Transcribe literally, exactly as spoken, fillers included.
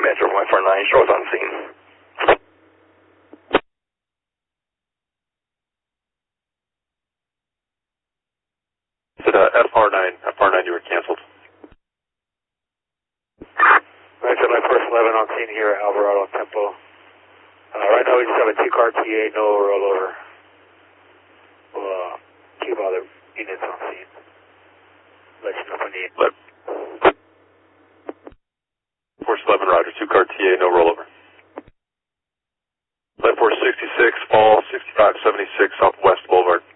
Metro one four nine, shows on scene. Said uh, F R nine, F R nine, you were canceled. Metro my first eleven on scene here at Alvarado Tempo. Uh, right now we just have a two-car T A, no rollover. We'll uh, keep all the units on scene. Let you know if we need. Let Force eleven, Roger, two-car T A, no rollover. Let Force sixty-six, fall sixty-five seventy-six Southwest Boulevard.